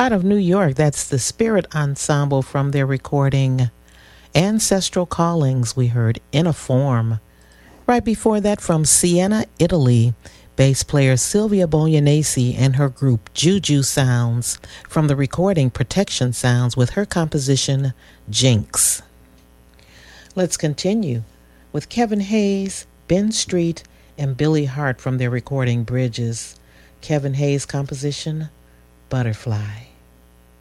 Out of New York, that's the Spirit Ensemble from their recording Ancestral Callings. We heard In a Form. Right before that, from Siena, Italy, bass player Silvia Bolognesi and her group Juju Sounds from the recording Protection Sounds with her composition Jinx. Let's continue with Kevin Hayes, Ben Street, and Billy Hart from their recording Bridges. Kevin Hayes' composition Butterfly.